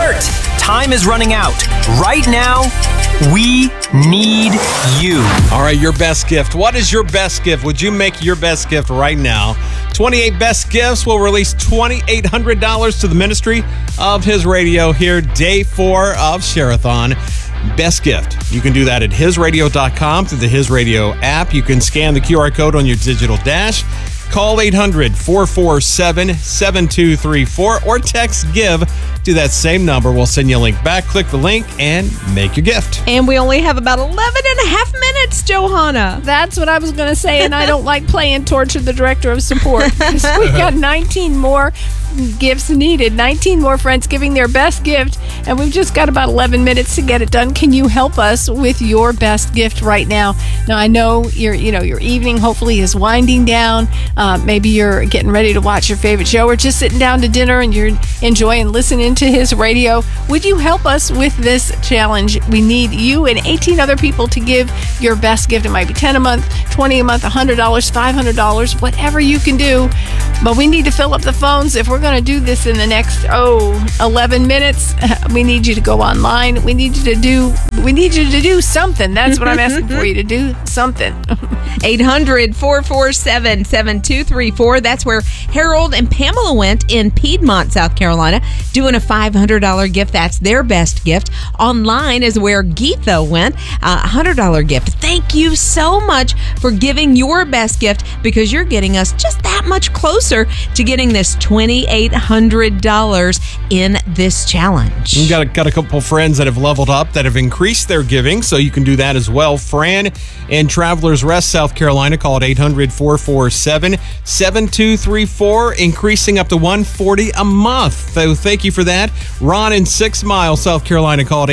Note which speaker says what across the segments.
Speaker 1: Alert! Time is running out. Right now, we need you.
Speaker 2: All right, your best gift. What is your best gift? Would you make your best gift right now? 28 Best Gifts will release $2,800 to the ministry of His Radio here, day 4 of Share-a-thon. Best gift. You can do that at hisradio.com through the His Radio app. You can scan the QR code on your digital dash. Call 800-447-7234 or text GIVE to that same number. We'll send you a link back. Click the link and make your gift.
Speaker 3: And we only have about 11 and a half minutes, Johanna.
Speaker 4: That's what I was going to say, and I don't like playing Torture the Director of Support. We've got 19 more gifts needed, 19 more friends giving their best gift, and we've just got about 11 minutes to get it done. Can you help us with your best gift right now? Now, I know your evening hopefully is winding down. Maybe you're getting ready to watch your favorite show or just sitting down to dinner and you're enjoying listening to His Radio. Would you help us with this challenge? We need you and 18 other people to give your best gift. It might be 10 a month, 20 a month, $100, $500, whatever you can do. But we need to fill up the phones. If we're going to do this in the next 11 minutes, we need you to go online. We need you to do something. That's what I'm asking for you to do, something.
Speaker 3: 800-447-7234. That's where Harold and Pamela went in Piedmont, South Carolina, doing a $500 gift. That's their best gift. Online is where Geetha went, $100 gift. Thank you so much for giving your best gift, because you're getting us just that much closer to getting this $2,800 in this challenge.
Speaker 2: You got a couple friends that have leveled up, that have increased their giving, so you can do that as well. Fran in Travelers Rest, South Carolina, called 800-447-7234, increasing up to $140 a month. So thank you for that. Ron in 6 Mile, South Carolina, called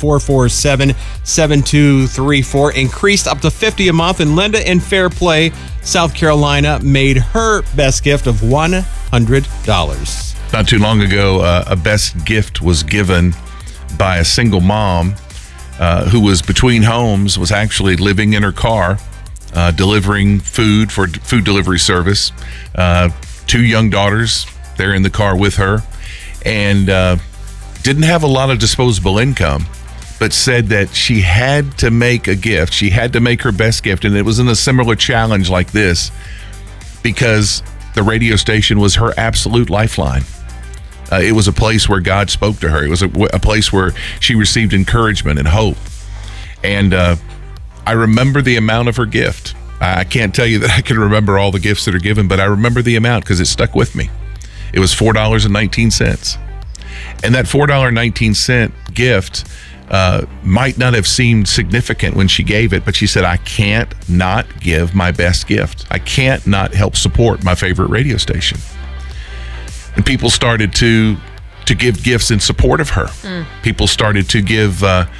Speaker 2: 800-447-7234, increased up to $50 a month. And Linda in Fairplay, South Carolina, made her best gift of $100.
Speaker 5: Not too long ago, a best gift was given by a single mom who was between homes, was actually living in her car, delivering food for food delivery service. 2 young daughters, they're in the car with her, and didn't have a lot of disposable income, but said that she had to make a gift. She had to make her best gift, and it was in a similar challenge like this because the radio station was her absolute lifeline. It was a place where God spoke to her. It was a place where she received encouragement and hope. And I remember the amount of her gift. I can't tell you that I can remember all the gifts that are given, but I remember the amount because it stuck with me. It was $4.19. And that $4.19 gift might not have seemed significant when she gave it, but she said, I can't not give my best gift. I can't not help support my favorite radio station. And people started to give gifts in support of her. People started to give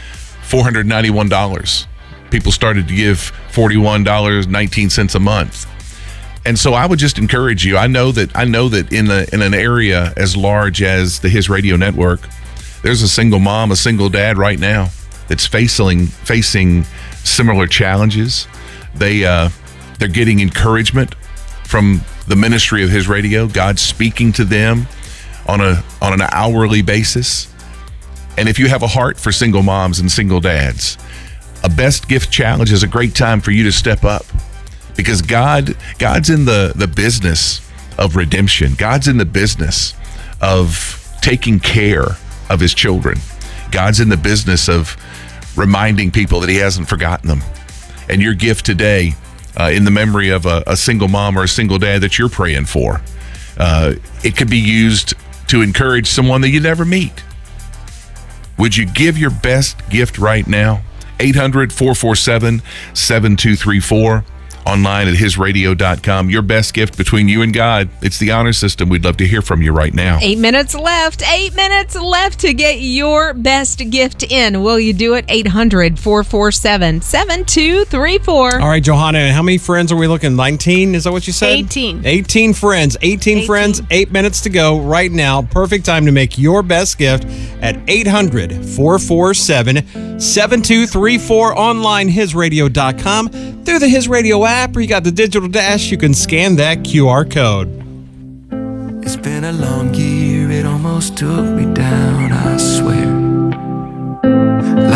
Speaker 5: $491. People started to give $41.19 a month. And so I would just encourage you. I know that in an area as large as the His Radio Network, there's a single mom, a single dad right now that's facing similar challenges. They're getting encouragement from the ministry of His Radio. God's speaking to them on an hourly basis. And if you have a heart for single moms and single dads, a best gift challenge is a great time for you to step up, because God's in the business of redemption. God's in the business of taking care of His children. God's in the business of reminding people that He hasn't forgotten them. And your gift today, in the memory of a single mom or a single dad that you're praying for, it could be used to encourage someone that you never meet. Would you give your best gift right now? 800-447-7234. Online at hisradio.com. Your best gift between you and God. It's the honor system. We'd love to hear from you right now.
Speaker 3: 8 minutes left. 8 minutes left to get your best gift in. Will you do it? 800-447-7234.
Speaker 2: All right, Johanna, how many friends are we looking? 19? Is that what you said?
Speaker 4: 18.
Speaker 2: 18 friends. 18 friends. 8 minutes to go right now. Perfect time to make your best gift at 800-447-7234. Online, hisradio.com. Through the His Radio app, or you got the digital dash, you can scan that QR code.
Speaker 6: It's been a long year, it almost took me down.